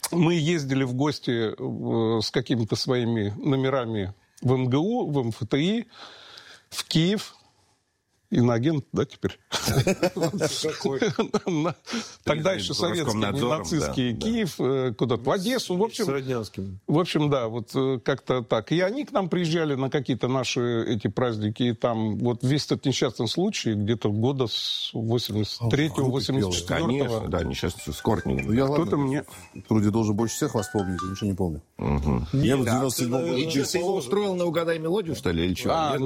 Мы ездили в гости с какими-то своими номерами в МГУ, в МФТИ, в Киев. Иноагент, да, теперь? Тогда еще советский, не нацистский Киев, куда-то в Одессу. В общем, да, вот как-то так. И они к нам приезжали на какие-то наши эти праздники, и там вот весь этот несчастный случай, где-то года с 83-го, 84-го. Конечно, да, несчастный скоро не было. Кто-то мне... Вроде должен больше всех вас помнить, я ничего не помню. Я в 97-м... Ты его устроил на «Угадай мелодию», что ли, или что?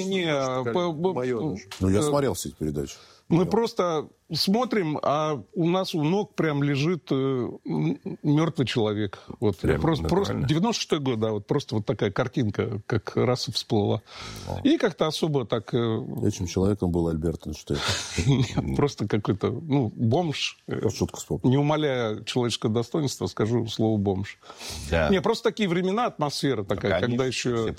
Не. Ну, я смотрел все эти передачи. Мы просто смотрим, а у нас у ног прям лежит мертвый человек. Вот. Просто 96-й год, да, вот просто вот такая картинка, как раз и всплыла. И как-то особо так... Этим человеком был Альберт Эйнштейн. Просто какой-то, бомж. Шутку вспомнил. Не умаляя человеческого достоинства, скажу слово бомж. Не, просто такие времена, атмосфера такая, когда еще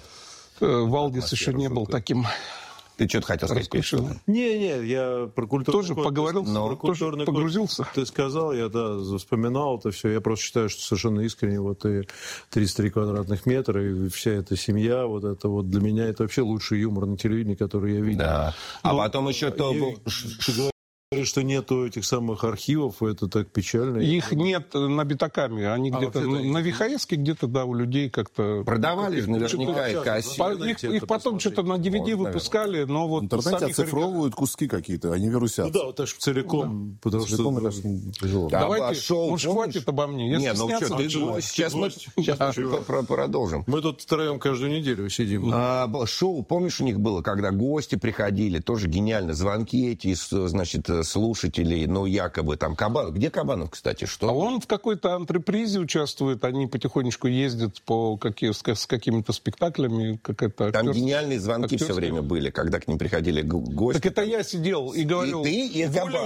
Валдис еще не был таким... Ты что-то хотел сказать? Не, я про культурный тоже поговорил, тоже погрузился. Ты сказал, я, вспоминал это все. Я просто считаю, что совершенно искренне вот и 33 квадратных метра, и вся эта семья, вот это вот для меня это вообще лучший юмор на телевидении, который я видел. Да. А потом еще то был... Говорят, что нету этих самых архивов, это так печально. Их нет на битаками, они где-то на ВХСке где-то, да, у людей как-то... Продавали же наверняка и кассеты. Их потом что-то на DVD выпускали, но вот... В интернете оцифровывают куски какие-то, они вирусятся. Ну да, вот так же целиком, потому что... тяжело. Давайте, может, хватит обо мне. Не, ну что, сейчас мы продолжим. Мы тут втроем каждую неделю сидим. Шоу, помнишь, у них было, когда гости приходили, тоже гениально, звонки эти, значит, слушателей, якобы там Кабанов. Где Кабанов, кстати? Что? А он в какой-то антрепризе участвует, они потихонечку ездят с какими-то спектаклями. Там гениальные звонки все время были, когда к ним приходили гости. Так это я сидел и говорил, волею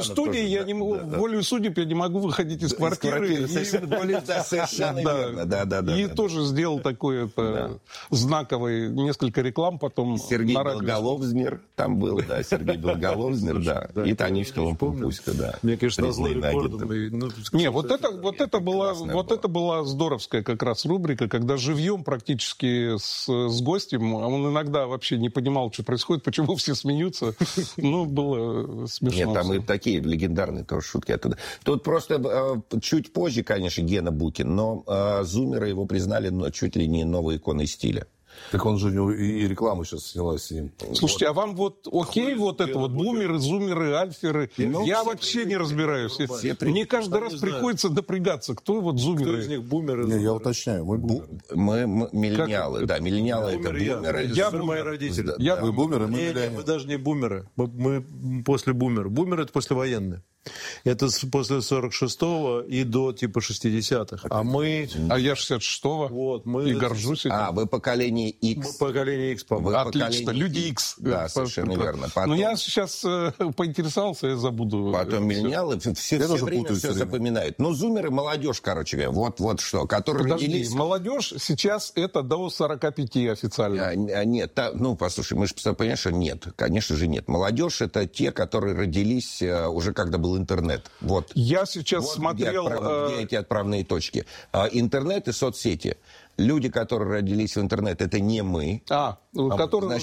судеб я не могу выходить из квартиры. Совершенно верно. Да. И тоже сделал такой знаковый, несколько реклам потом. Сергей Белголовзнер там был, да, Сергей Белголовзнер, да. И Танечка Пупуська, да. Мне, конечно, назвал рекордом. Не, вот это была здоровская как раз рубрика, когда живьем практически с гостем, он иногда вообще не понимал, что происходит, почему все смеются. Было смешно. Нет, там и такие легендарные тоже шутки оттуда. Тут просто чуть позже, конечно, Гена Букин, но зумеры его признали чуть ли не новой иконой стиля. Так он же и рекламу сейчас снялась с ним. Слушайте, а вам окей вот это вот бумеры, зумеры, альферы? Я вообще не разбираюсь. Мне каждый раз приходится напрягаться. Кто вот зумеры? Кто из них бумеры? Не, я уточняю. Мы миллениалы, да. Миллениалы это бумеры. Я мои родители. Вы бумеры, мы миллениалы. Мы даже не бумеры. Мы после бумеров. Бумеры это послевоенные. Это после 46-го и до типа 60-х. А я 66-го. Вот, мы... И горжусь этим. Вы поколение X. Мы поколение X, по-моему. Отлично, люди X. Да, совершенно верно. Но я сейчас поинтересовался, я забуду. Потом миллениалы, все время все запоминают. Зумеры, молодежь, короче говоря. Вот что. Которые родились... молодежь сейчас это до 45 официально. Нет, послушай, мы же понимаем, что нет. Конечно же нет. Молодежь это те, которые родились уже когда был интернет. Вот. Я сейчас смотрел... Где эти отправные точки. Интернет и соцсети. Люди, которые родились в интернет, это не мы. Которые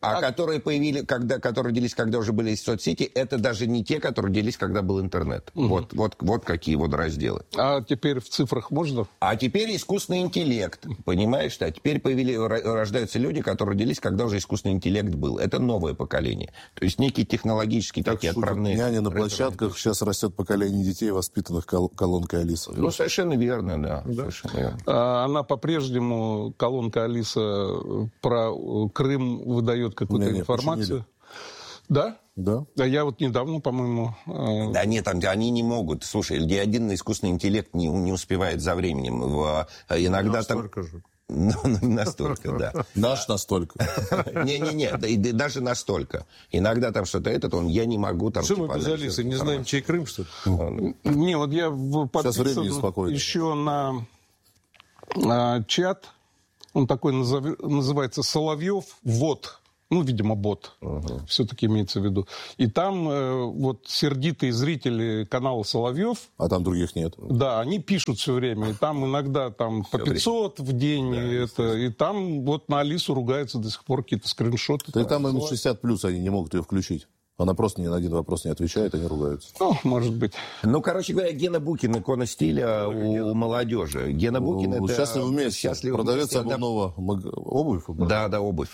родились, когда уже были соцсети, это даже не те, которые родились, когда был интернет. Угу. Вот какие вот разделы. А теперь в цифрах можно? А теперь искусственный интеллект. Понимаешь? А теперь рождаются люди, которые родились, когда уже искусственный интеллект был. Это новое поколение. То есть некие технологические такие отправные... Няня на площадках, сейчас растет поколение детей, воспитанных колонкой Алиса. Совершенно верно, да. Совершенно верно. Она по-прежнему, колонка Алиса, про Крым выдает какую-то информацию. Да? Да. А я вот недавно, по-моему... Да нет, они не могут. Слушай, ни один искусственный интеллект не успевает за временем. Иногда настолько же. Настолько, да. Наш настолько. Не, даже настолько. Иногда там что-то я не могу там... Что мы без Алисы не знаем, чей Крым, что ли? Не, вот я подписан еще на чат. Он такой называется Соловьев. Вот. Ну, видимо, бот. Все-таки имеется в виду. И там вот сердитые зрители канала «Соловьев». А там других нет. Да, они пишут все время. И там иногда там по 500 в день. И там вот на Алису ругаются до сих пор, какие-то скриншоты. Да и там им 60+, они не могут ее включить. Она просто ни на один вопрос не отвечает, они ругаются. Ну, может быть. Ну, короче говоря, Гена Букин, икона стиля у молодежи. Гена Букин это... Счастливы вместе. Продавец обувного обувь. Да, обувь.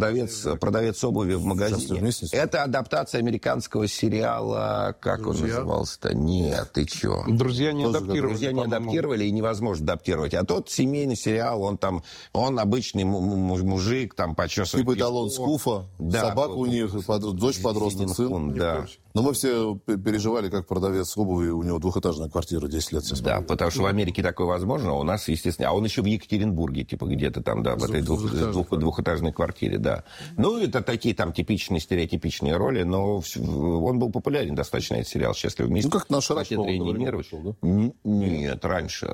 Продавец обуви в магазине. Это адаптация американского сериала, как он назывался-то? Нет, ты чё? Друзья не адаптировали. Друзья не адаптировали, и невозможно адаптировать. А тот семейный сериал, он обычный мужик, там, почесывает. Типа эталон Скуфа, собака у них, дочь-подросток. Сын. Да. Но мы все переживали, как продавец обуви, у него двухэтажная квартира, 10 лет. Да, потому что в Америке такое возможно, а у нас, естественно... А он еще в Екатеринбурге, типа, где-то там, да, в этой двухэтажной квартире, да. Ну, это такие там типичные, стереотипичные роли, но он был популярен достаточно, этот сериал «Счастливы вместе». Ну, как наш раньше, вышел, да? Нет, раньше.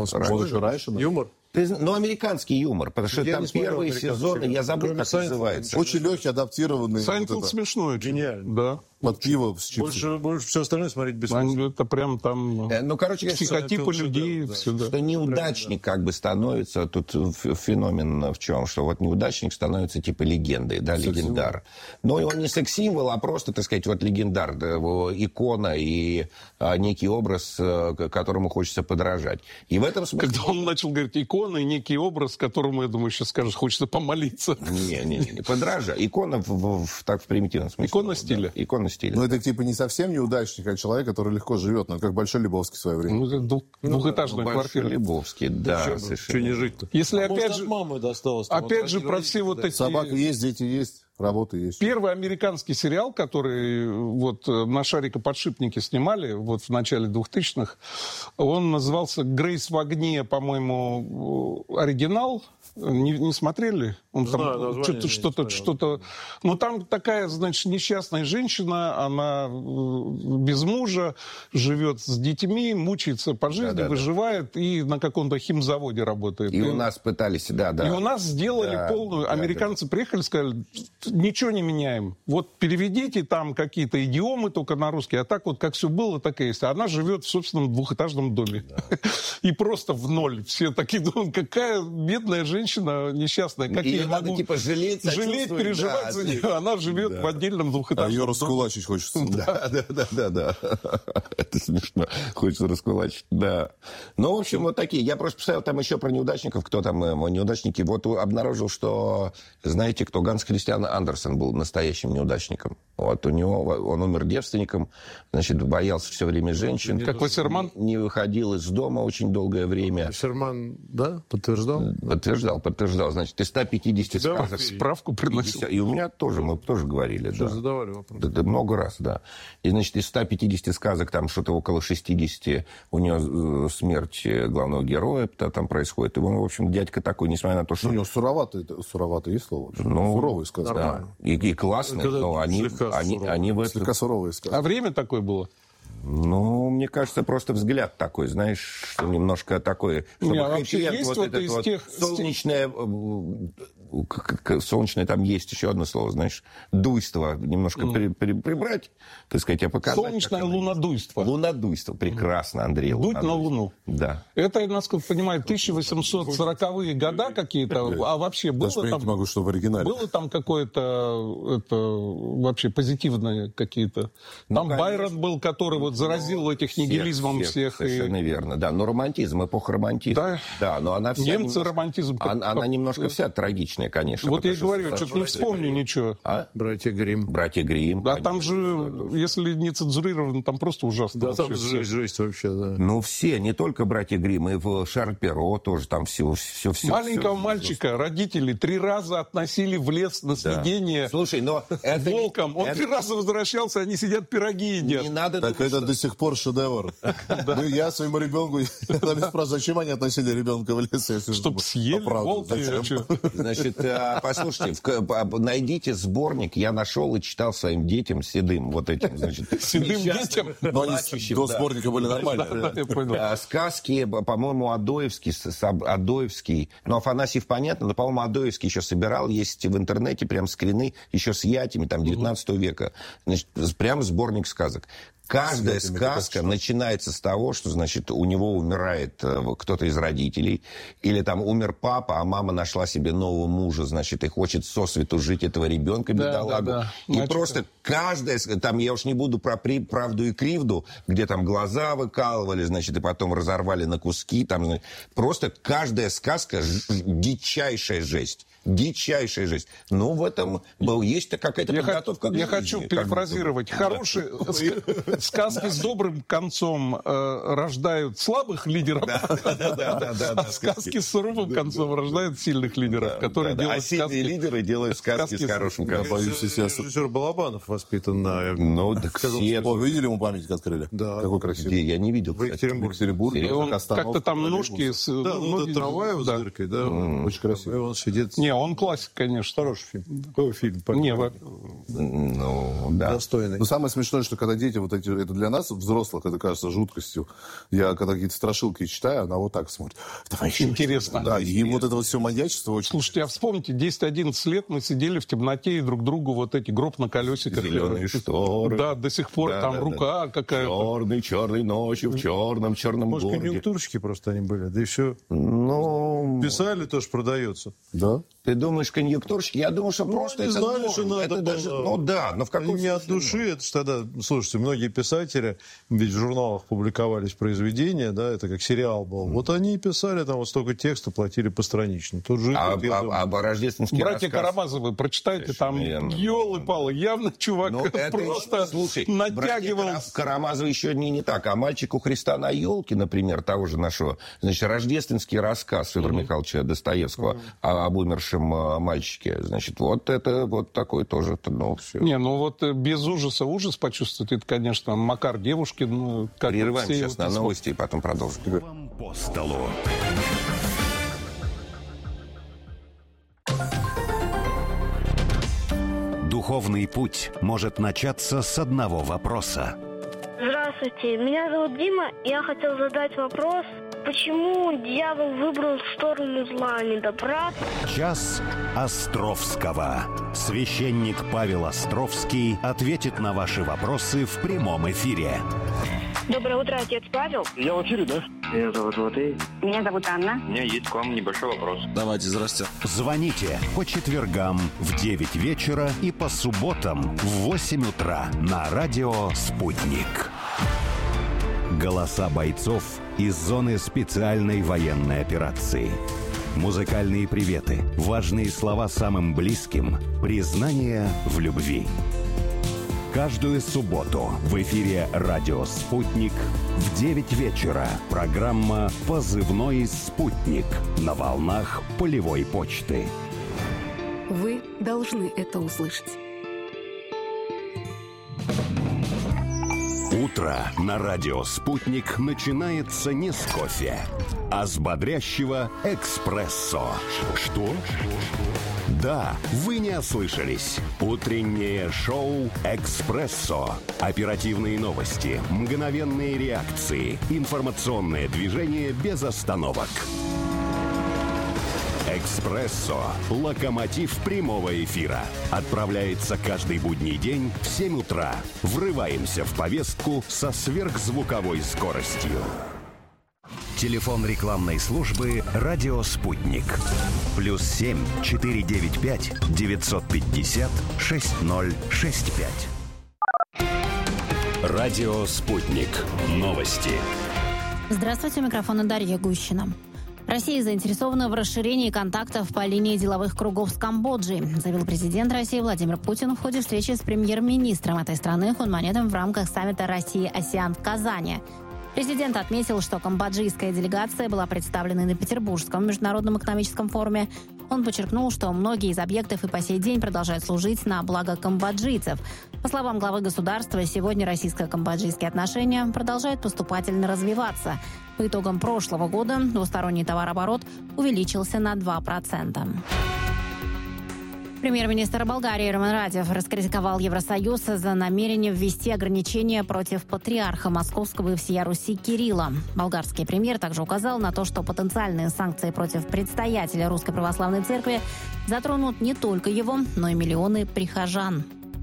Раньше, да? Юмор? Ну, американский юмор, потому что там первые сезоны, я забыл, как называется. Очень легкий, адаптированный. Сайнфилд смешной. Гениально. Да. Под пиво с чипсами. Больше все остальное смотреть бессмысленно. Это прям там... Ну, короче, психотипы людей. Да. Всегда. Что неудачник как бы становится... Тут феномен в чем? Что вот неудачник становится типа легендой, да, легендар. Но он не секс-символ, а просто, так сказать, вот легендар, да, икона и некий образ, которому хочется подражать. И в этом смысле... Когда он начал говорить икона и некий образ, которому, я думаю, сейчас скажешь, хочется помолиться. Не, подражать. Икона в примитивном смысле. Икона стиля. Да, икона стиля. Но это типа не совсем неудачник, а человек, который легко живет, как Большой Лебовский в свое время. Ну, это двухэтажная квартира. Большой Лебовский, да, совершенно. Что не жить-то? Если опять от же... мамы досталось. Опять же, про все вот эти... Собака есть, дети есть. Работа есть. Первый американский сериал, который вот на «Шарикоподшипнике» снимали вот в начале 2000-х, он назывался «Грейс в огне», по-моему, оригинал. Не смотрели? Он там что-то... Ну, там такая, значит, несчастная женщина, она без мужа, живет с детьми, мучается по жизни, выживает и на каком-то химзаводе работает. И у нас пытались, да. И у нас сделали полную... Американцы приехали, сказали... Ничего не меняем. Вот переведите там какие-то идиомы только на русский, а так вот как все было, так и есть. А она живет в собственном двухэтажном доме. И просто в ноль. Все такие думают, какая бедная женщина несчастная. Как ее надо типа жалеть, переживать за нее. Она живет в отдельном двухэтажном доме. А ее раскулачить хочется. Да. Это смешно. Хочется раскулачить, да. Ну, в общем, вот такие. Я просто поставил там еще про неудачников. Кто там неудачники? Вот обнаружил, что, знаете, кто Ганс Христиан Андерсон был настоящим неудачником. Вот у него, он умер девственником, значит, боялся все время женщин. Как Вассерман? Не выходил из дома очень долгое время. Вассерман, да, подтверждал? Подтверждал. Значит, из 150 сказок... Справку приносил. И у меня тоже, мы тоже говорили. Что да. задавали вопрос? Да, много раз, да. И, значит, из 150 сказок, там что-то около 60 у него смерть главного героя там происходит. И он, в общем, дядька такой, несмотря на то, что... У него суроватое есть слово? Ну, суровые сказки. Да. И классные, но они в этом... Слегка суровые сказки. А время такое было? Ну, мне кажется, просто взгляд такой, знаешь, что немножко такой... Чтобы вообще есть вот из вот тех... Солнечное, там есть еще одно слово, знаешь, дуйство, немножко прибрать, так сказать, а показать. Солнечное лунодуйство. Лунодуйство, прекрасно, Андрей. Дуть на Луну. Да. Это, насколько я понимаю, 1840-е года какие-то, а вообще было даже там... не могу, что в оригинале. Было там какое-то, вообще позитивное какие-то... Там Байрон был, который вот заразил этих нигилизмом всех. Совершенно верно, да. Но романтизм, эпоха романтизма. Да, но она вся... Немцы романтизм... Она немножко вся трагичная. Конечно. Вот я и говорю, что-то не вспомню ничего. А? Братья Гримм. Да, там же, если не цензурировано, там просто ужасно. Да, там жесть вообще, да. Ну, все, не только братья Гримм, и в Шарль Перро тоже там все. Маленького мальчика родители 3 раза относили в лес на съедение. Слушай, но это... волком. Он 3 раза возвращался, они сидят, пироги едят. Не надо... Так это до сих пор шедевр. Я своему ребенку... Зачем они относили ребенка в лес? Чтоб съели волки. Значит, Значит, послушайте, найдите сборник, я нашел и читал своим детям седым, вот этим, значит. Седым детям? Но они до сборника были нормальные. Сказки, по-моему, Адоевский, ну, Афанасьев, понятно, но, по-моему, Адоевский еще собирал, есть в интернете прям скрины еще с ятями, там, 19 века. Значит, прям сборник сказок. Каждая сказка начинается с того, что, значит, у него умирает кто-то из родителей, или там умер папа, а мама нашла себе нового мужа, значит, и хочет сосвету жить этого ребенка, бедолагу. Да. И просто каждая, там, я уж не буду про правду и кривду, где там глаза выкалывали, значит, и потом разорвали на куски, там, значит, просто каждая сказка дичайшая жесть. Дичайшая жесть. Ну, в этом есть какая-то подготовка. Я хочу перефразировать. Хорошие сказки с добрым концом рождают слабых лидеров, а сказки с суровым концом рождают сильных лидеров, которые делают сказки. А сильные лидеры делают сказки с хорошим концом. Режиссер Балабанов воспитан на... Ну, так все. Вы видели, ему памятник открыли? Да. Какой красивый. Я не видел. В Екатеринбурге. Он как-то там ножки... Да, ну, трамвай с дыркой, да. Очень красивый. Он сидит... Не, он классик, конечно. Хороший фильм. Какой фильм? Ну, да. Достойный. Но самое смешное, что когда дети вот эти... Это для нас, взрослых, это кажется жуткостью. Я когда какие-то страшилки читаю, она вот так смотрит. Интересно. Да, и вот это вот все маньячество очень... Слушайте, а вспомните, 10-11 лет мы сидели в темноте и друг другу вот эти гроб на колесиках. Зеленые шторы. Да, до сих пор там рука какая-то. Черной ночью в черном городе. Может, конъюнктурщики просто они были, да и все. Ну... Писали, тоже продается. Да? Ты думаешь, конъюнктурщики? Я думаю, что просто не это знали, норм. что надо Это даже, ну да, но в каком не от души, это же тогда, слушайте, многие писатели, ведь в журналах публиковались произведения, да, это как сериал был. Вот они и писали, там вот столько текста платили постранично. Тут же рождественский братья рассказ. Карамазовы, прочитайте, там елы-палы, явно чувак просто натягивал. Карамазовы еще не так, а «Мальчик у Христа на елке», например, того же нашего, значит, рождественский рассказ Федора Михайловича Достоевского об умершем мальчике, значит, вот это вот такой тоже, ну, все. Не, ну вот без ужаса ужас почувствовать, это, конечно, Макар Девушкин. Ну, как прерываем сейчас на новости и потом продолжим. По столу. Духовный путь может начаться с одного вопроса. Здравствуйте, меня зовут Дима, я хотел задать вопрос, почему дьявол выбрал сторону зла, а не добра? Час Островского. Священник Павел Островский ответит на ваши вопросы в прямом эфире. Доброе утро, отец Павел. Я в эфире, да? Меня зовут Матвей. Меня зовут Анна. У меня есть к вам небольшой вопрос. Давайте, здрасте. Звоните по четвергам в 9 вечера и по субботам в 8 утра на радио «Спутник». Голоса бойцов из зоны специальной военной операции. Музыкальные приветы, важные слова самым близким, признание в любви. Каждую субботу в эфире «Радио Спутник» в 9 вечера программа «Позывной Спутник» на волнах полевой почты. Вы должны это услышать. Утро на радио «Спутник» начинается не с кофе, а с бодрящего эспрессо. Что? Да, вы не ослышались. Утреннее шоу «Экспрессо». Оперативные новости, мгновенные реакции, информационное движение без остановок. «Экспрессо» – локомотив прямого эфира. Отправляется каждый будний день в 7 утра. Врываемся в повестку со сверхзвуковой скоростью. Телефон рекламной службы «Радио Спутник». +7 495 950 6065. Радио Спутник. Новости. Здравствуйте, у микрофона Дарья Гущина. Россия заинтересована в расширении контактов по линии деловых кругов с Камбоджей, заявил президент России Владимир Путин в ходе встречи с премьер-министром этой страны Хунманетом в рамках саммита Россия-АСЕАН в Казани. Президент отметил, что камбоджийская делегация была представлена на Петербургском международном экономическом форуме. Он подчеркнул, что многие из объектов и по сей день продолжают служить на благо камбоджийцев. По словам главы государства, сегодня российско-камбоджийские отношения продолжают поступательно развиваться. По итогам прошлого года двусторонний товарооборот увеличился на 2%. Премьер-министр Болгарии Румен Радев раскритиковал Евросоюз за намерение ввести ограничения против патриарха Московского и всея Руси Кирилла. Болгарский премьер также указал на то, что потенциальные санкции против предстоятеля Русской Православной Церкви затронут не только его, но и миллионы прихожан.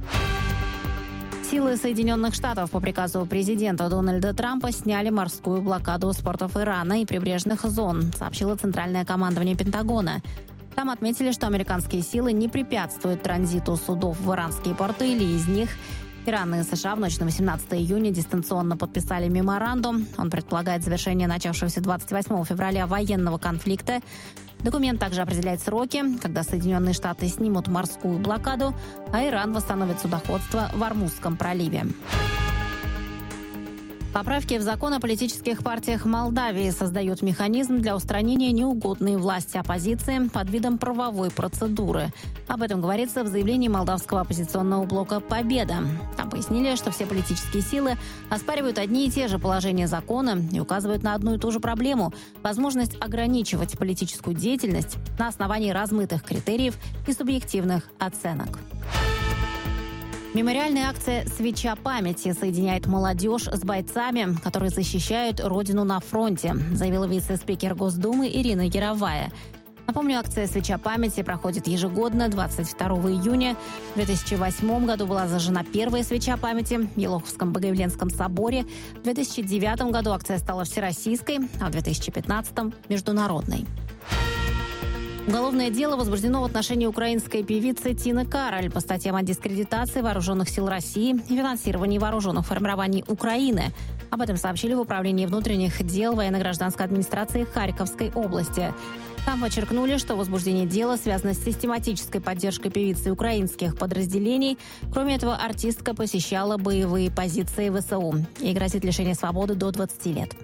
Силы Соединенных Штатов по приказу президента Дональда Трампа сняли морскую блокаду с портов Ирана и прибрежных зон, сообщило Центральное командование Пентагона. Там отметили, что американские силы не препятствуют транзиту судов в иранские порты или из них. Иран и США в ночь на 18 июня дистанционно подписали меморандум. Он предполагает завершение начавшегося 28 февраля военного конфликта. Документ также определяет сроки, когда Соединенные Штаты снимут морскую блокаду, а Иран восстановит судоходство в Ормузском проливе. Поправки в закон о политических партиях Молдавии создают механизм для устранения неугодной власти оппозиции под видом правовой процедуры. Об этом говорится в заявлении молдавского оппозиционного блока «Победа». Там пояснили, что все политические силы оспаривают одни и те же положения закона и указывают на одну и ту же проблему – возможность ограничивать политическую деятельность на основании размытых критериев и субъективных оценок. Мемориальная акция «Свеча памяти» соединяет молодежь с бойцами, которые защищают Родину на фронте, заявила вице-спикер Госдумы Ирина Яровая. Напомню, акция «Свеча памяти» проходит ежегодно 22 июня. В 2008 году была зажжена первая свеча памяти в Елоховском Богоявленском соборе. В 2009 году акция стала всероссийской, а в 2015 – международной. Уголовное дело возбуждено в отношении украинской певицы Тины Кароль по статьям о дискредитации вооруженных сил России и финансировании вооруженных формирований Украины. Об этом сообщили в Управлении внутренних дел военно-гражданской администрации Харьковской области. Там подчеркнули, что возбуждение дела связано с систематической поддержкой певицы украинских подразделений. Кроме этого, артистка посещала боевые позиции ВСУ и грозит лишение свободы до 20 лет.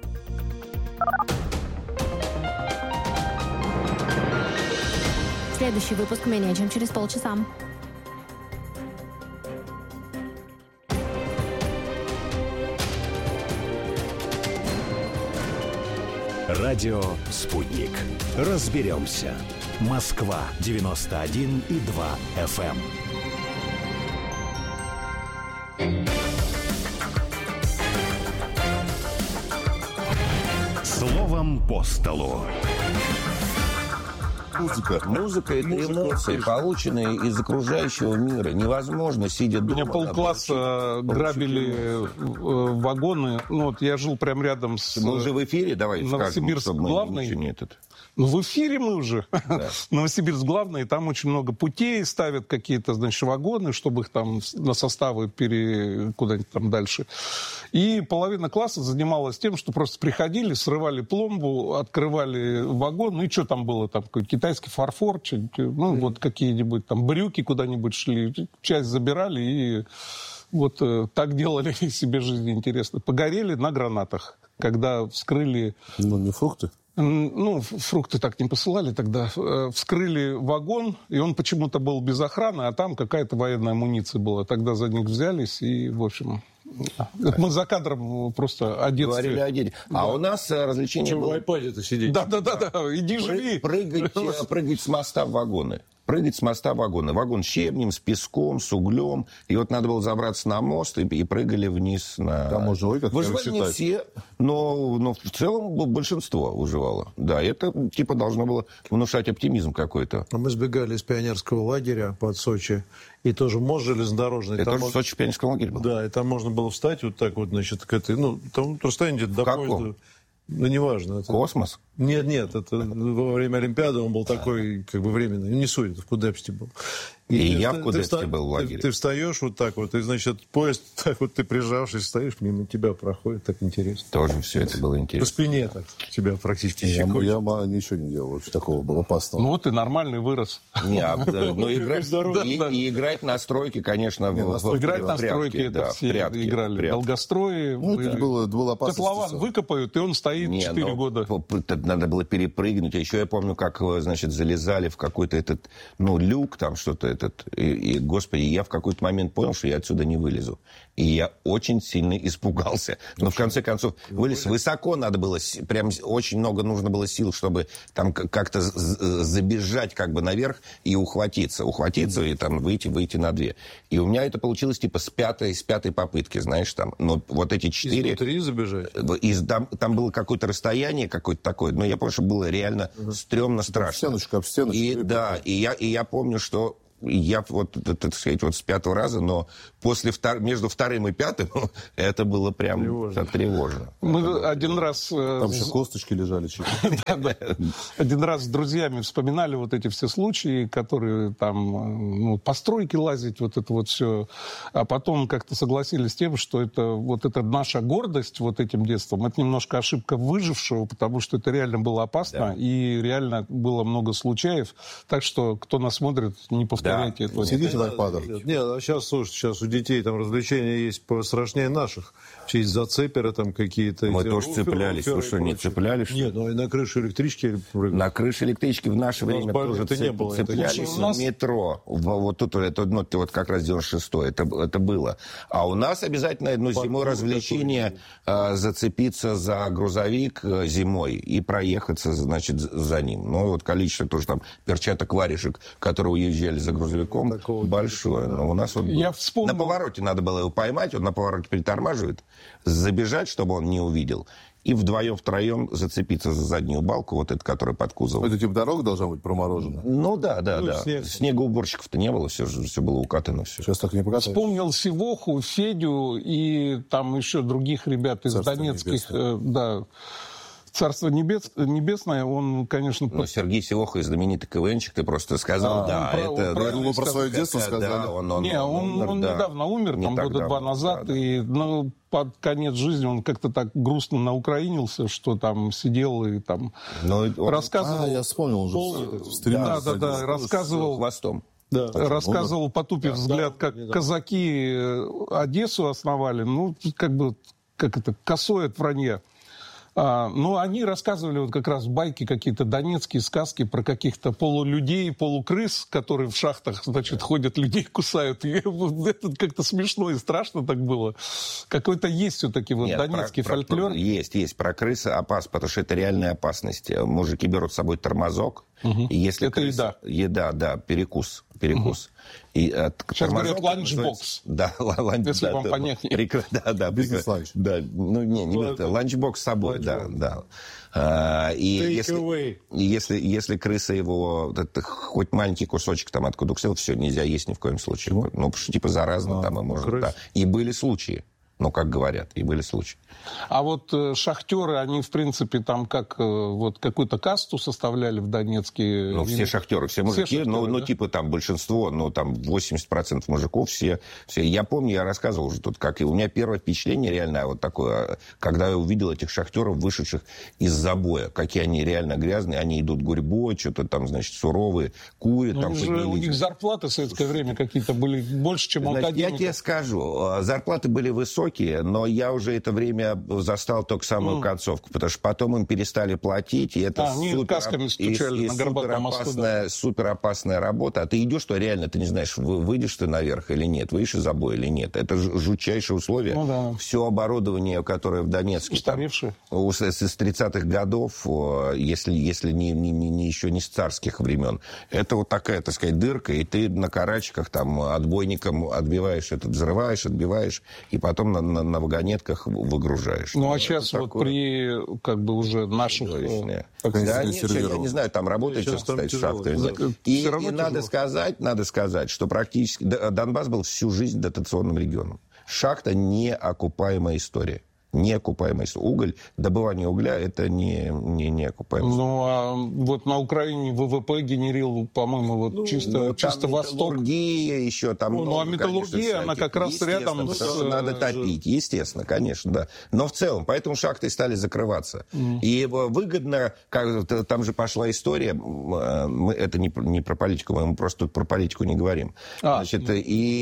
Следующий выпуск менее чем через полчаса. Радио «Спутник». Разберемся. Москва, 91,2 FM. Словом по столу. Музыка – это эмоции, полученные из окружающего мира. Невозможно, сидя дома. Меня полкласса грабили вагоны. Ну, вот я жил прямо рядом с... Мы уже в эфире? Давай Новосибирск скажем, главный. Ну, в эфире мы уже. Да. Новосибирск главный, там очень много путей, ставят какие-то, значит, вагоны, чтобы их там на составы куда-нибудь там дальше. И половина класса занималась тем, что просто приходили, срывали пломбу, открывали вагон, ну и что там было, там какой-то китайский фарфор, ну вот какие-нибудь там брюки куда-нибудь шли, часть забирали и вот так делали себе жизнь интересно. Погорели на гранатах, когда вскрыли... Ну, не фрукты? Ну, фрукты так не посылали тогда. Вскрыли вагон, и он почему-то был без охраны, а там какая-то военная амуниция была. Тогда за них взялись, и, в общем... Мы за кадром просто о детстве. Говорили о детях. А у нас развлечение было... в айпаде-то сидеть. Да, иди живи. Прыгать с моста в вагоны. Прыгать с моста в вагоны. Вагон с щебнем, с песком, с углем. И вот надо было забраться на мост, и прыгали вниз на... Там уже, как выживали не все, но в целом большинство выживало. Да, это типа должно было внушать оптимизм какой-то. Мы сбегали из пионерского лагеря под Сочи. И тоже мост железнодорожный. Это тоже в Сочи пионерский лагерь был? Да, и там можно было встать вот так вот, значит, к этой... Ну, там расстояние где-то до поезда. Ну, неважно. Это... Космос? Нет, это во время Олимпиады он был такой, как бы, временный. Не суть, это в Кудепсте был. И я в Кудепсте был в лагере. Ты встаешь вот так вот, и, значит, поезд, так вот ты прижавшись, стоишь, мимо тебя проходит, так интересно. Тоже все это было интересно. По спине так тебя практически я ничего не делал, вообще такого было опасного. Ну, вот и нормальный вырос. Но играть на стройке, конечно, играть на стройке, это все играли. Долгострои. Ну, это было опасно. Котлован выкопают, и он стоит 4 года. надо было перепрыгнуть. А еще я помню, как, значит, залезали в какой-то этот, люк, там что-то этот. И, господи, я в какой-то момент понял, что я отсюда не вылезу. И я очень сильно испугался. Но в конце концов вылез высоко, надо было, прям очень много нужно было сил, чтобы там как-то забежать как бы наверх и ухватиться и там выйти на 2. И у меня это получилось типа с пятой попытки, знаешь, там. Но вот эти 4... Изнутри забежать? Там было какое-то расстояние какое-то такое, но я помню, что было реально стрёмно, страшно. Об стеночку. И я помню, что я так сказать, с 5-го раза, но между 2-м и 5-м это было прям тревожно. Мы один раз... Там еще косточки лежали. Один раз с друзьями вспоминали вот эти все случаи, которые там, по стройке лазить, вот это вот все. А потом как-то согласились с тем, что это наша гордость вот этим детством. Это немножко ошибка выжившего, потому что это реально было опасно, и реально было много случаев. Так что, кто нас смотрит, не повторяйте. Сидите на айпадах. Нет, сейчас у детей там развлечения есть пострашнее наших. Есть зацеперы там какие-то. Мы тоже цеплялись. Вы что, не цеплялись? Нет, и на крыше электрички прыгали. На крыше электрички в наше время тоже цеплялись. Метро. Вот тут это как раз 96-й. Это было. А у нас обязательно зимой развлечение зацепиться за грузовик зимой и проехаться, значит, за ним. Количество тоже там перчаток, варежек, которые уезжали за грузовиком, большое. Но у нас на повороте надо было его поймать, он на повороте притормаживает, забежать, чтобы он не увидел, и вдвоем-втроем зацепиться за заднюю балку, вот эту, которая под кузовом. Это типа дорога должна быть проморожена? Да. Снегоуборщиков-то не было, все было укатано. Все. Сейчас так не покатаешь? Вспомнил Сивоху, Федю и там еще других ребят из донецких... Царство небесное, он, конечно... Сергей Сивоха, знаменитый КВНчик, ты просто сказал, Я про свое детство сказали. Он недавно умер, там года 2 назад, и под конец жизни он как-то так грустно наукраинился, что там сидел и там рассказывал... я вспомнил уже. Рассказывал... Хвостом. Рассказывал, потупив взгляд, как казаки Одессу основали, косой от вранья. Они рассказывали как раз байки, какие-то донецкие сказки про каких-то полулюдей, полукрыс, которые в шахтах, значит, ходят, людей кусают. И это как-то смешно и страшно так было. Какой-то есть все-таки донецкий фольклор. Есть. Про крысы опасно, потому что это реальная опасность. Мужики берут с собой тормозок. И если это еда, перекус. И, сейчас говорят ланчбокс. Да, если вам понятнее. Да, бизнес-ланч. Да, ланчбокс с собой, да. И если крыса его, хоть маленький кусочек там откуда укусил, все, нельзя есть ни в коем случае. Потому что типа заразно там и можно. Да. И были случаи. Как говорят, и были случаи. А вот шахтеры, они, в принципе, там как какую-то касту составляли в Донецке? Все шахтеры, все мужики, типа там большинство, там 80% мужиков, все. Я помню, я рассказывал уже тут, как и у меня первое впечатление реально вот такое, когда я увидел этих шахтеров, вышедших из забоя, какие они реально грязные, они идут гурьбой, что-то там, значит, суровые, курят. У них зарплаты в советское время какие-то были больше, чем у академиков. Я тебе скажу, зарплаты были высокие, но я уже это время застал только самую концовку, потому что потом им перестали платить, и это суперопасная работа. А ты идешь, что реально ты не знаешь, выйдешь ты наверх или нет, выйдешь из забоя или нет. Это жутчайшие условия. Все оборудование, которое в Донецке с 30-х годов, если еще не с царских времен, это вот такая, так сказать, дырка, и ты на карачках там отбойником отбиваешь, взрываешь, отбиваешь, и потом на вагонетках выгружаешь. А сейчас при уже наших... Я не знаю, там работает сейчас, кстати, шахты. И надо сказать, что практически Донбасс был всю жизнь дотационным регионом. Шахта — неокупаемая история. Уголь, добывание угля — это не окупаемость. На Украине ВВП генерил, по-моему, чисто восторг. Металлургия еще там. А металлургия, она как раз рядом надо топить, естественно, конечно, да. Но в целом, поэтому шахты стали закрываться. И выгодно, там же пошла история, это не про политику, мы просто тут про политику не говорим. И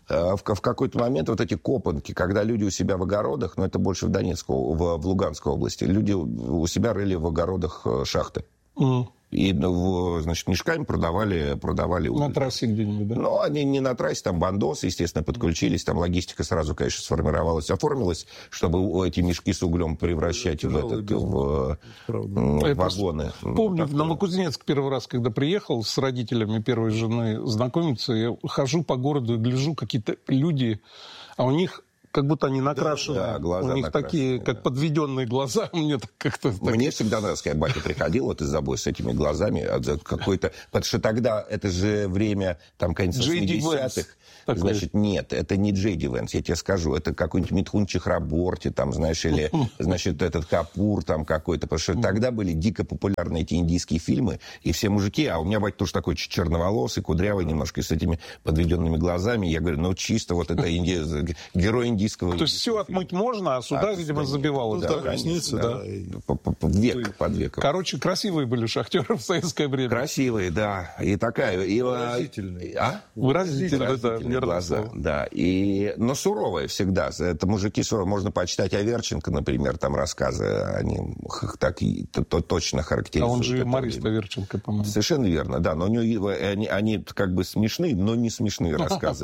в какой-то момент вот эти копанки, когда люди у себя в огородах, но это больше в Донецкой, в Луганской области, люди у себя рыли в огородах шахты. И, значит, мешками продавали уголь. На трассе где-нибудь, да? Ну, они не на трассе, там бандосы, естественно, подключились, там логистика сразу, конечно, сформировалась, оформилась, чтобы эти мешки с углем превращать в вагоны. Помню, в Новокузнецк первый раз, когда приехал с родителями первой жены знакомиться, я хожу по городу и гляжу, какие-то люди, а у них... Как будто они накрашены. Да, глаза у них такие, как подведенные глаза. Мне так как-то... Мне всегда нравилось, когда батя приходил вот из-за с этими глазами. Какой-то... Потому что тогда, это же время, там, конец 80-х. Значит, нет, это не Джей Ди Венс, я тебе скажу. Это какой-нибудь Митхун Чахраборти, там, знаешь, или, значит, этот Капур там какой-то. Потому что тогда были дико популярны эти индийские фильмы, и все мужики, а у меня батя тоже такой черноволосый, кудрявый немножко, и с этими подведенными глазами. Я говорю, ну, чисто вот это герой индийского... То есть все отмыть можно, а сюда, видимо, забивалось. Да, конечно, да. Век под веком. Короче, красивые были шахтеры в советское время. Красивые, да. И такая... Выразительные. Выразительные, да. Глаза, да. Но суровые всегда. Это мужики суровые. Можно почитать Аверченко, например, там рассказы. Они так точно характеризуют. А он же юморист Аверченко, по-моему. Совершенно верно, да. Но они как бы смешные, но не смешные рассказы.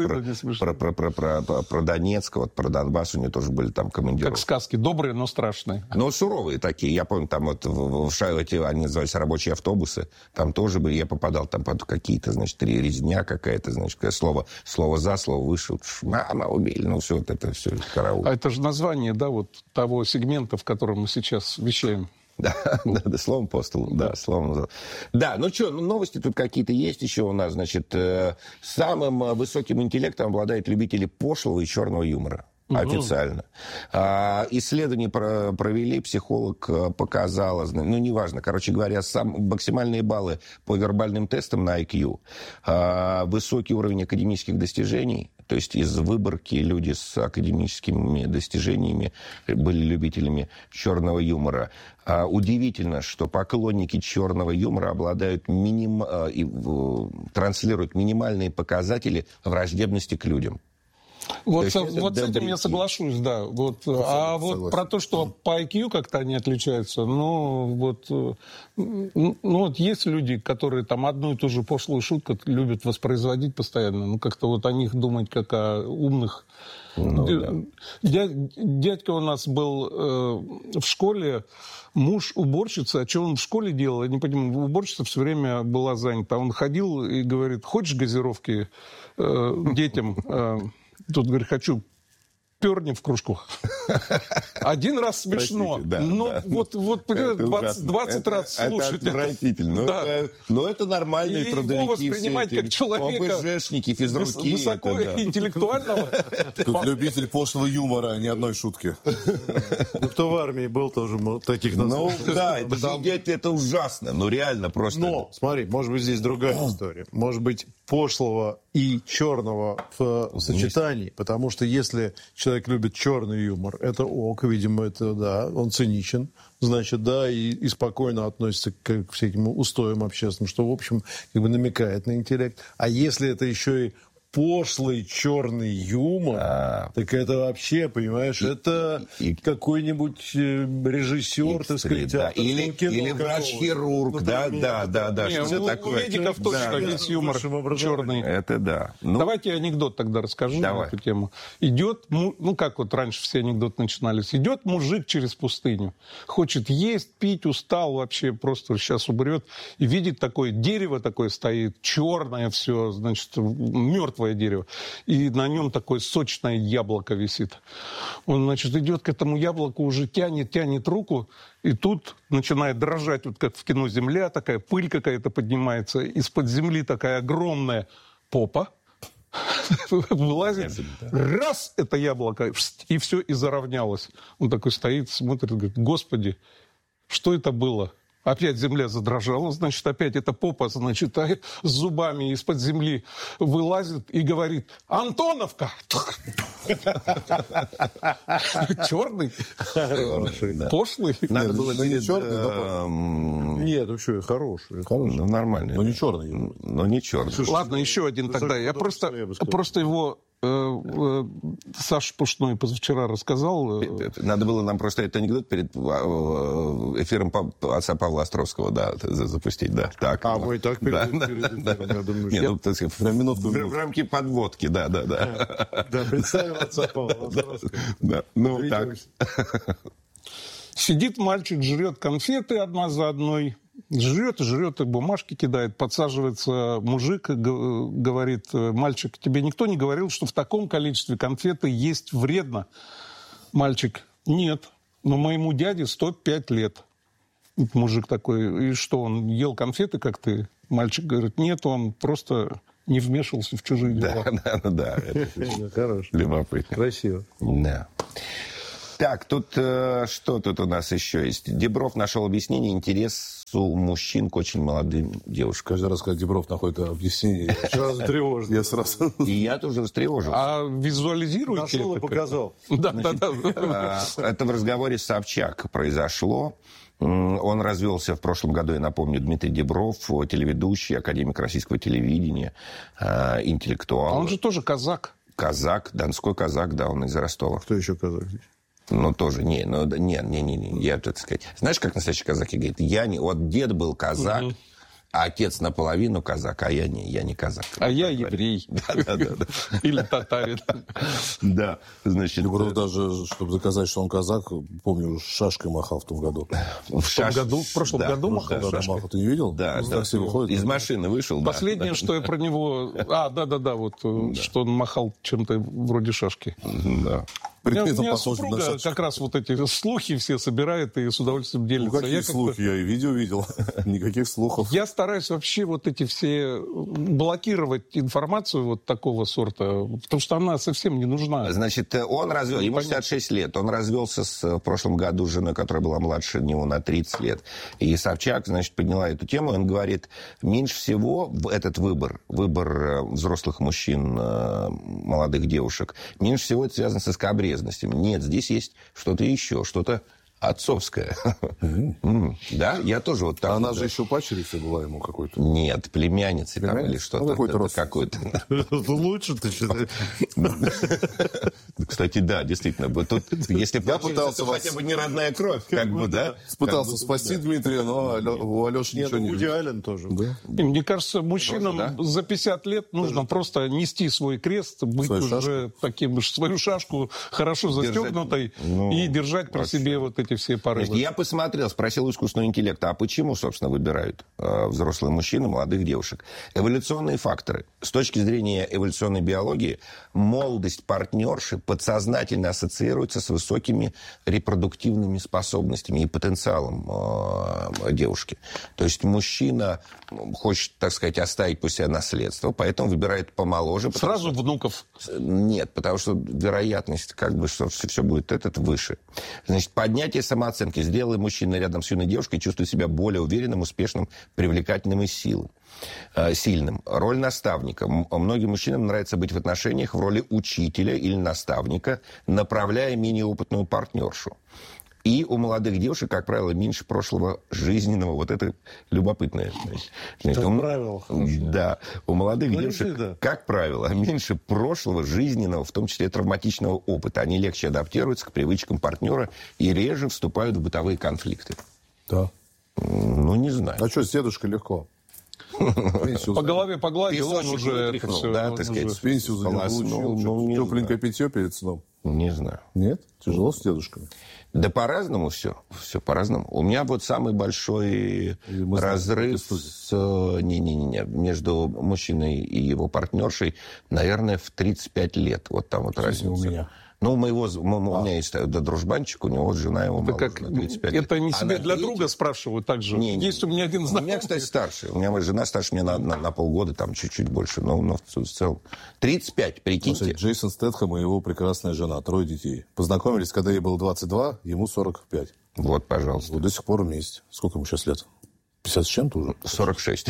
Про Донецк, вот про Донбасс у него тоже были там командировки. Как сказки. Добрые, но страшные. Но суровые такие. Я помню, там вот они назывались рабочие автобусы. Там тоже были. Я попадал там под какие-то, значит, резня какая-то, значит, слово за, слово выше. Мама убили. Ну, все это все караул. А это же название, да, вот того сегмента, в котором мы сейчас вещаем. Да, словом по столу. Да, словом. Да, ну что, новости тут какие-то есть еще у нас. Значит, самым высоким интеллектом обладают любители пошлого и черного юмора. Официально. Исследование провели, психолог показала, ну, неважно, короче говоря, максимальные баллы по вербальным тестам на IQ, высокий уровень академических достижений, то есть из выборки люди с академическими достижениями были любителями черного юмора. Удивительно, что поклонники черного юмора обладают транслируют минимальные показатели враждебности к людям. Вот с этим я соглашусь, да. Вот про то, что по IQ как-то они отличаются, вот есть люди, которые там одну и ту же пошлую шутку любят воспроизводить постоянно. Ну, как-то вот о них думать, как о умных. Дядька у нас был в школе, муж уборщицы. А что он в школе делал? Я не понимаю. Уборщица все время была занята. Он ходил и говорит, хочешь газировки детям? Тут, говорит, хочу, перни в кружку. Один раз смешно. Вот 20 раз слушать. Это отвратительно. Но это нормальные трудовики. Его воспринимать как человека ОБЖшники, физруки. Высокоинтеллектуального. Как любитель пошлого юмора, ни одной шутки. Кто в армии был, тоже таких называют. Ну, да, это ужасно. Ну, реально просто. Но, смотри, может быть, здесь другая история. Может быть, пошлого и черного в сочетании. Потому что если человек любит черный юмор, это ок, видимо, это, да, он циничен, значит, да, и спокойно относится к всяким устоям общественным, что, в общем, как бы намекает на интеллект. А если это еще и пошлый черный юмор, так это вообще, понимаешь, это какой-нибудь режиссер, так сказать, да. Или врач-хирург, да. Что такое? У медиков точно весь юмор черный. Это да. Давайте я анекдот тогда расскажу на эту тему. Идет, как вот раньше все анекдоты начинались, идет мужик через пустыню, хочет есть, пить, устал вообще, просто сейчас умрет, и видит такое дерево такое стоит, черное все, значит, мертвое дерево, и на нем такое сочное яблоко висит. Он, значит, идет к этому яблоку, уже тянет руку, и тут начинает дрожать, вот как в кино земля, такая пыль какая-то поднимается, из-под земли такая огромная попа, вылазит, раз, это яблоко, и все, и заровнялось. Он такой стоит, смотрит, говорит, Господи, что это было? Опять земля задрожала, значит, опять эта попа, значит, с зубами из-под земли вылазит и говорит, Антоновка! Черный? Пошлый? Надо было не черный, Нет, ну что, хороший. Ну, нормальный. Но не черный. Но не черный. Ладно, еще один тогда. Я просто его... Саша Пушной позавчера рассказал. Надо было нам просто этот анекдот перед эфиром отца Павла Островского, да, запустить, да. Так. Вы и так перед эфиром, я думаю, нет, ну, так сказать, в рамки подводки, да. Да, представил отца Павла Островского. Да, ну так. Сидит мальчик, жрет конфеты одна за одной. Жрет и бумажки кидает. Подсаживается мужик, говорит: мальчик, тебе никто не говорил, что в таком количестве конфеты есть вредно? Мальчик: нет, но моему дяде 105 лет. Мужик такой: и что, он ел конфеты, как ты? Мальчик говорит: нет, он просто не вмешивался в чужие дела. Да. Хорошо. Любопытно. Красиво. Да. Так, тут что тут у нас еще есть? Дибров нашел объяснение интересу мужчин к очень молодым девушкам. Каждый раз, когда Дибров находит объяснение, я сразу тревожен. Я сразу... И я тоже встревожился. А визуализируйте? Нашел и показал. Да. Это в разговоре с Собчак произошло. Он развелся в прошлом году, я напомню, Дмитрий Дибров, телеведущий, академик российского телевидения, интеллектуал. А он же тоже казак. Казак, донской казак, да, он из Ростова. Кто еще казак здесь? Ну, тоже, не. Я, так сказать... Знаешь, как настоящий казаки говорят? Вот дед был казак, а отец наполовину казак, а я не казак. А я еврей. Да. Или татарин. Да, значит... Дибров даже, чтобы доказать, что он казак, помню, шашкой махал в том году. В прошлом году махал шашкой? Ты не видел? Да. Из машины вышел. Последнее, что я про него... что он махал чем-то вроде шашки. Да. У меня супруга как раз вот эти слухи все собирает и с удовольствием делится. Какие слухи? Я и видео видел. Никаких слухов. Я стараюсь вообще вот эти все блокировать информацию вот такого сорта, потому что она совсем не нужна. Значит, он развелся, ему 66 лет, он развелся в прошлом году с женой, которая была младше него на 30 лет. И Собчак, значит, подняла эту тему, и он говорит: меньше всего этот выбор взрослых мужчин, молодых девушек, меньше всего это связано со скабрезностью. Нет, здесь есть что-то еще, что-то отцовская. Да, я тоже вот так. Она же еще пачерица была ему какой-то. Нет, племянница там или что-то. Какой-то. Лучше ты считаешь? Кстати, да, действительно. Тут, если я пытался хотя бы не родная кровь, как бы, да? Пытался спасти Дмитрия, но у Алеши ничего не Вуди Аллен тоже. Мне кажется, мужчинам за 50 лет нужно просто нести свой крест, быть уже таким, свою шашку хорошо застегнутой и держать при себе вот эти все порывы. Я посмотрел, спросил у искусственного интеллекта, а почему, собственно, выбирают взрослые мужчины молодых девушек? Эволюционные факторы. С точки зрения эволюционной биологии, молодость партнерши подсознательно ассоциируется с высокими репродуктивными способностями и потенциалом девушки. То есть мужчина хочет, так сказать, оставить после себя наследство, поэтому выбирает помоложе. Сразу внуков? Нет, потому что вероятность, что все будет выше. Значит, поднятие самооценки. Сделай мужчина рядом с юной девушкой, чувствует себя более уверенным, успешным, привлекательным и сильным. Роль наставника. Многим мужчинам нравится быть в отношениях в роли учителя или наставника, направляя менее опытную партнершу. И у молодых девушек, как правило, меньше прошлого жизненного. Вот это любопытное. Правило хорошее. Да. У молодых девушек, как правило, меньше прошлого жизненного, в том числе травматичного опыта. Они легче адаптируются к привычкам партнера и реже вступают в бытовые конфликты. Да. Ну, не знаю. А что, с дедушкой легко? По голове погладил, он уже... Пенсию за него получил. Тепленькое питье перед сном. Не знаю. Нет? Тяжело с дедушкой? Да по-разному все. Все по-разному. У меня вот самый большой разрыв между мужчиной и его партнершей, наверное, в 35 лет. Вот там вот разница. У меня. Ну, у меня есть дружбанчик, у него жена его моложе, 35 лет. Это не себе для друга спрашивают так же? Есть у меня один знакомый. У меня, кстати, старше. У меня жена старше меня на полгода, там чуть-чуть больше. Но в целом. 35, прикиньте. Слушайте, Джейсон Стэтхэм и его прекрасная жена, 3 детей. Познакомились, когда ей было 22, ему 45. Вот, пожалуйста. Вот до сих пор вместе. Сколько ему сейчас лет? 50 с чем-то уже? 46.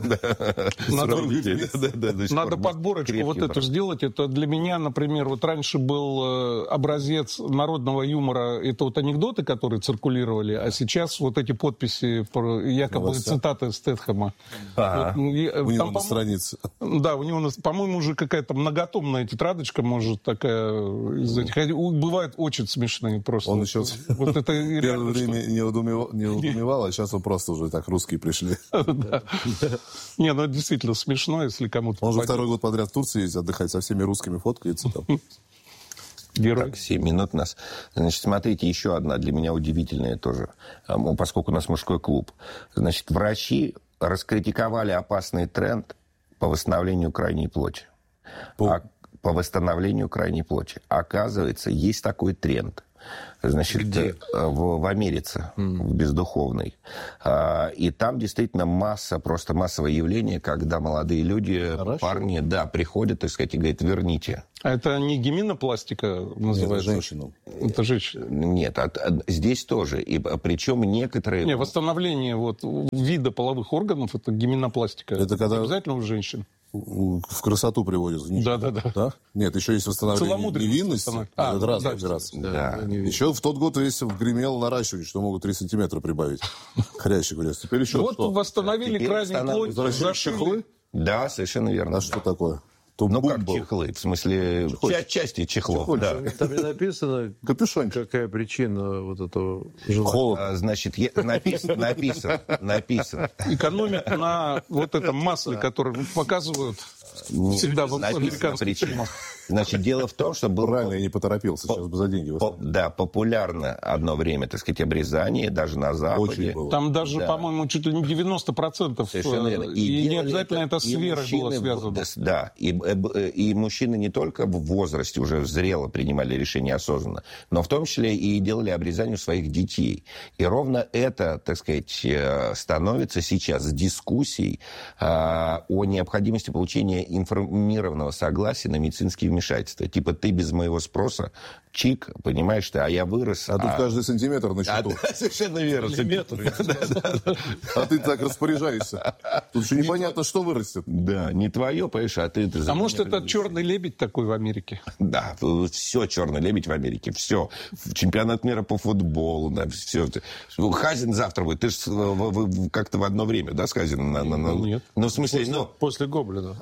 Надо подборочку вот это сделать. Это для меня, например, вот раньше был образец народного юмора. Это вот анекдоты, которые циркулировали, а сейчас вот эти подписи, якобы цитаты Стэтхэма. У него на странице. Да, у него, по-моему, уже какая-то многотомная тетрадочка, может, такая из этих. Бывают очень смешные просто. Он еще вот это первое время не удумевал, а сейчас он просто уже так русские пришли. Не, ну это действительно смешно, если кому-то... Он же второй год подряд в Турции ездит отдыхать, со всеми русскими фоткается там. Герой. Так, 7 минут у нас. Значит, смотрите, еще одна для меня удивительная тоже, поскольку у нас мужской клуб. Значит, врачи раскритиковали опасный тренд по восстановлению крайней плоти. По восстановлению крайней плоти. Оказывается, есть такой тренд. Значит, в Америке, в бездуховной. И там действительно просто массовое явление, когда молодые люди, парни, приходят, так сказать, и говорят, верните. А это не геминопластика называется? Женщину. Это женщина. Нет, здесь тоже. И причем некоторые... Не, восстановление вот вида половых органов, это геминопластика. Это когда... Обязательно у женщин. В красоту приводят. Да? Нет, еще есть восстановление невинности. Это раз. Еще в тот год весь гремел наращивание, что могут 3 сантиметра прибавить. Хрящик говорят. Теперь еще вот что? Восстановили крайнюю плоть. Чехлы? Да, совершенно верно. А что такое? Ну, как чехлы, в смысле, части чехлов. Да. Там не написано, какая причина вот этого желания. Значит, написано. Экономят на вот этом масле, которое показывают всегда в американских фильмах. Значит, дело в том, что был... Правильно, я не поторопился, сейчас бы за деньги Да, популярно одно время, так сказать, обрезание, даже на Западе. Там даже, по-моему, чуть ли не 90%. Совершенно верно. И не обязательно это с верой было связано. Да, и мужчины не только в возрасте уже зрело принимали решения осознанно, но в том числе и делали обрезание у своих детей. И ровно это, так сказать, становится сейчас дискуссией о необходимости получения информированного согласия на медицинские вмешательства. Типа ты без моего спроса, чик, понимаешь ты, а я вырос. А тут каждый сантиметр на счету. Совершенно верно. А ты так распоряжаешься. Тут же непонятно, что вырастет. Да, не твое, понимаешь, а ты... А может, это черный лебедь такой в Америке? Да, все черный лебедь в Америке, все. Чемпионат мира по футболу, да, все. Хазин завтра будет. Ты же как-то в одно время, да, с Хазином? Нет. Ну, в смысле, после Гоблина.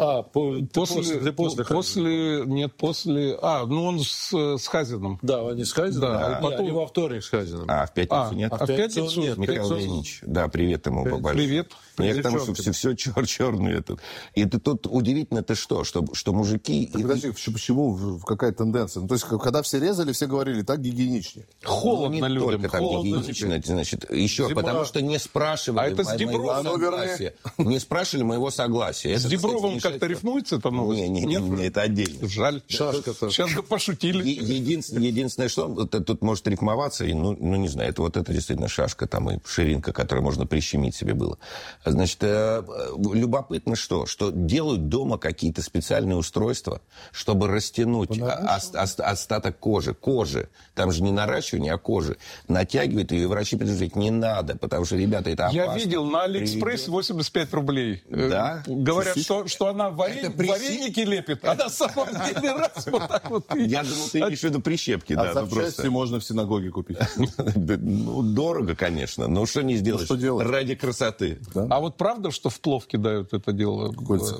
После... он с Хазином. Да, они с Хазином. Да. Потом во вторник с Хазином. А в пятницу нет? А в пятницу нет. Михаил Леонидович. Да, привет ему большой. Привет. Я к тому, что все черный этот. И тут удивительно-то что мужики... Подожди, почему? Какая тенденция? Ну, то есть, когда все резали, все говорили, так гигиеничнее. Холодно не людям. Только так гигиенично, значит, еще потому что не спрашивали моего согласия. Не спрашивали моего согласия. С Дибровым как-то рифмуется это новость? Не, это отдельно. Жаль. Шашка-то. Сейчас бы пошутили. Единственное, что тут может рифмоваться, и, не знаю, это действительно шашка там и ширинка, которую можно прищемить себе было. Значит, любопытно что делают дома какие-то специальные устройства, чтобы растянуть остаток кожи. Там же не наращивание, а кожи. Натягивают ее, и врачи предупреждают, не надо, потому что, ребята, это опасно. Я видел на Алиэкспрессе 85 рублей. Да? Говорят, что она вареники лепит, а на самом деле раз вот так вот. Я думал, ты имеешь в виду прищепки. А запчасти можно в синагоге купить. Дорого, конечно, но что не сделаешь ради красоты. А вот правда, что в плов кидают это дело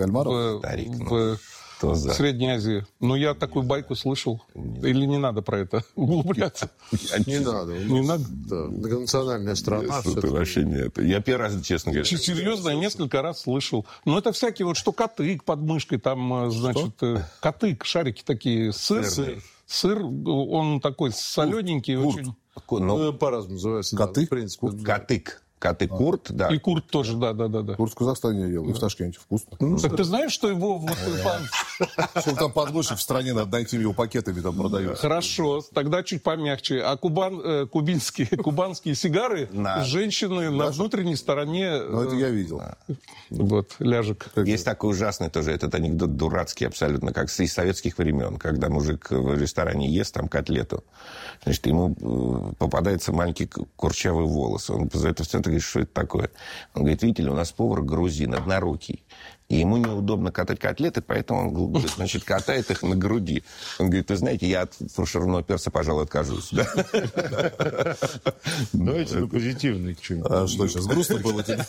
в Средней Азии? Я такую байку слышал. Или не надо про это углубляться? Не надо. Не надо? Национальная страна. Вообще нет. Я первый раз, честно говоря. Серьезно, я несколько раз слышал. Но это всякие вот, что котык под мышкой, там, значит, котык, шарики такие, сыр, он такой солененький. Очень. По-разному называется. Котык? Котык. Курт, да. И курт тоже, да. Курт в Казахстане я ел, и в Ташкенте вкусно. Так ты знаешь, что его... Что там подмышек в стране, надо найти, его пакетами там продают. Хорошо, тогда чуть помягче. А кубанские сигары женщины на внутренней стороне... Это я видел. Вот, ляжек. Есть такой ужасный тоже, этот анекдот дурацкий абсолютно, как из советских времен, когда мужик в ресторане ест там котлету, значит, ему попадается маленький курчавый волос. Он позовет официанта, говорит, что это такое? Он говорит, видите ли, у нас повар грузин, однорукий. И ему неудобно катать котлеты, поэтому он, значит, катает их на груди. Он говорит, вы знаете, я от фаршированного перца, пожалуй, откажусь. Давайте на позитивный что-нибудь. А что, сейчас грустно было тебе?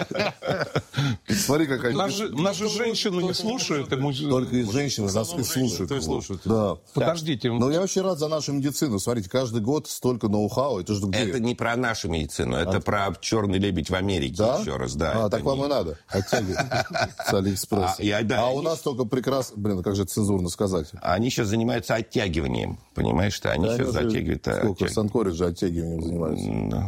Смотри, какая... Нас же женщину не слушают. Только из женщины нас и слушают. Да. Подождите. Но я очень рад за нашу медицину. Смотрите, каждый год столько ноу-хау. Это не про нашу медицину, это про черный лебедь в Америке. Еще раз, да. А, так вам и надо. Оттягивать. Алиэкспресс. У нас только прекрасно... Блин, как же это цензурно сказать? Они сейчас занимаются оттягиванием. Понимаешь, что они сейчас затягивают... Сколько в Сан-Коридже оттягиванием занимаются?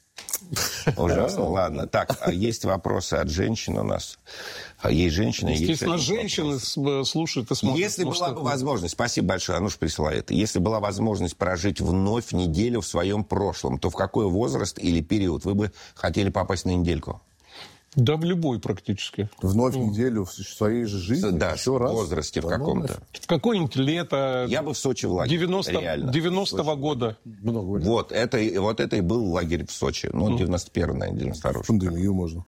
Ужасно. Ладно. Так, есть вопросы от женщин у нас. Есть женщины... Естественно, женщины слушают и смотрят. Если была бы возможность... Спасибо большое, Ануш присылает. Если была возможность прожить вновь неделю в своем прошлом, то в какой возраст или период вы бы хотели попасть на недельку? Да, в любой практически. Вновь неделю в своей же жизни? Да, в возрасте в каком-то. В какое-нибудь лето. Я бы в Сочи в лагере. 90-го года. Вот это и был лагерь в Сочи. Ну, 91-й, наверное, 92-й. Пандемию можно.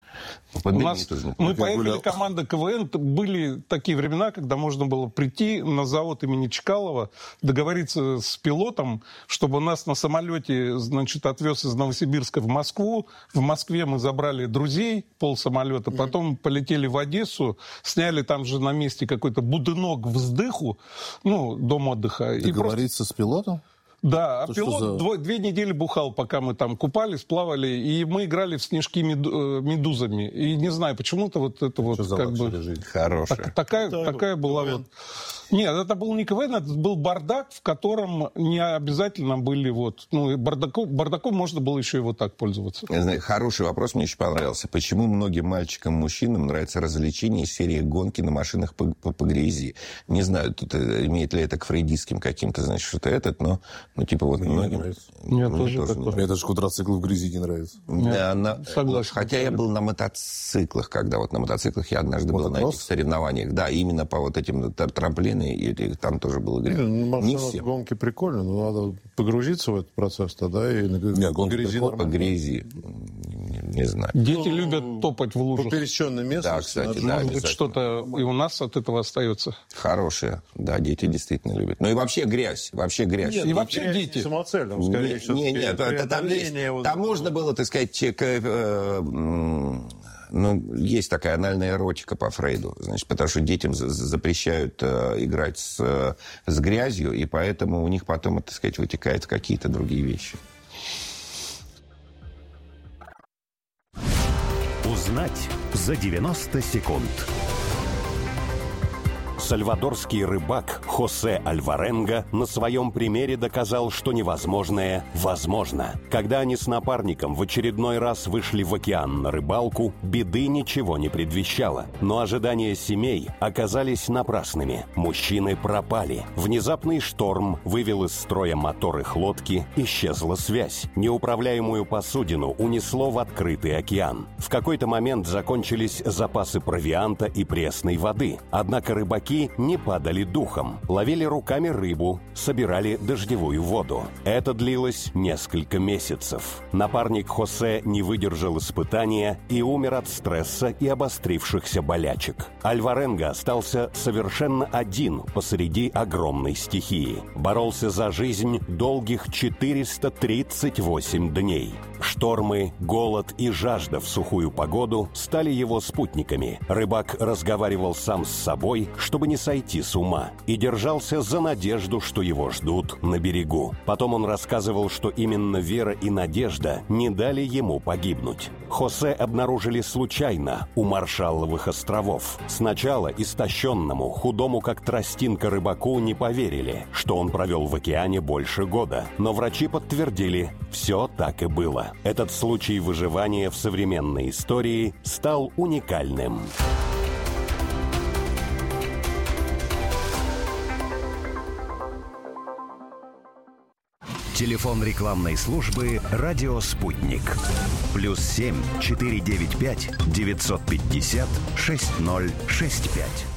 Мы поехали, команда КВН. Были такие времена, когда можно было прийти на завод имени Чкалова, договориться с пилотом, чтобы нас на самолете, значит, отвез из Новосибирска в Москву. В Москве мы забрали друзей, самолета, потом полетели в Одессу, сняли там же на месте какой-то будинок вздыху, дом отдыха. Договориться с пилотом? Да, а пилот 2 недели бухал, пока мы там купались, плавали, и мы играли в снежки медузами. И не знаю, почему-то вот это вот как бы... Хорошая. Такая была вот... Нет, это был не КВН, это был бардак, в котором не обязательно были вот... бардаком можно было еще и вот так пользоваться. Я знаю, хороший вопрос, мне еще понравился. Почему многим мальчикам, мужчинам нравится развлечение из серии гонки на машинах по грязи? Не знаю, тут имеет ли это к фрейдистским каким-то, значит, что-то этот, но типа вот многим... Мне тоже такое. Мне даже квадроцикл в грязи не нравится. Согласен. Хотя я был на мотоциклах, когда вот на мотоциклах я однажды был на этих соревнованиях. Да, именно по вот этим трамплинам, и там тоже было грязно. Не все. Гонки прикольно, но надо погрузиться в этот процесс тогда и на грязи. По грязи, не знаю. Дети любят топать в лужах. По пересеченным местам. Да, кстати, да, может быть, что-то и у нас от этого остается. Хорошее. Да, дети действительно любят. Ну и вообще грязь. Нет, и вообще дети. Самоцельным, скорее всего. Нет, там можно было, так сказать, есть такая анальная эротика по Фрейду, значит, потому что детям запрещают играть с грязью, и поэтому у них потом, так сказать, вытекают какие-то другие вещи. Узнать за 90 секунд. Сальвадорский рыбак Хосе Альваренго на своем примере доказал, что невозможное возможно. Когда они с напарником в очередной раз вышли в океан на рыбалку, беды ничего не предвещало. Но ожидания семей оказались напрасными. Мужчины пропали. Внезапный шторм вывел из строя мотор их лодки, исчезла связь. Неуправляемую посудину унесло в открытый океан. В какой-то момент закончились запасы провианта и пресной воды. Однако рыбаки не падали духом, ловили руками рыбу, собирали дождевую воду. Это длилось несколько месяцев. Напарник Хосе не выдержал испытания и умер от стресса и обострившихся болячек. Альваренго остался совершенно один посреди огромной стихии. Боролся за жизнь долгих 438 дней. Штормы, голод и жажда в сухую погоду стали его спутниками. Рыбак разговаривал сам с собой, чтобы не сойти с ума, и держался за надежду, что его ждут на берегу. Потом он рассказывал, что именно вера и надежда не дали ему погибнуть. Хосе обнаружили случайно у Маршалловых островов. Сначала истощенному, худому как тростинка рыбаку не поверили, что он провел в океане больше года. Но врачи подтвердили, все так и было. Этот случай выживания в современной истории стал уникальным. Телефон рекламной службы «Радио Спутник». +7 495 950 6065.